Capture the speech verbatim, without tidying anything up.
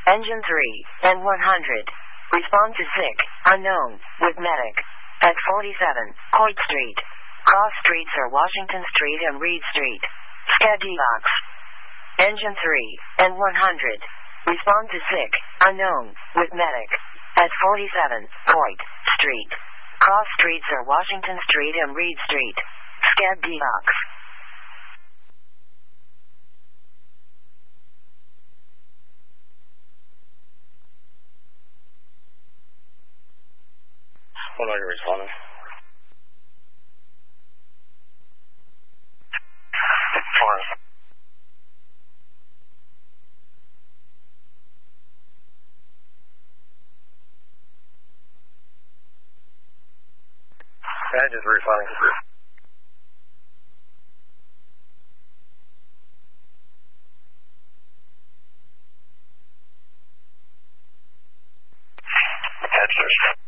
Engine three, N one hundred. Respond to sick, unknown, with medic. At forty-seven, Court Street. Cross streets are Washington Street and Reed Street. Skybox. Engine three, N one hundred. Respond to sick, unknown, with medic. At forty-seven, Court Street. Cross streets are Washington Street and Reed Street. Skybox. When are you responding? Four. Yeah, just responding. Answers.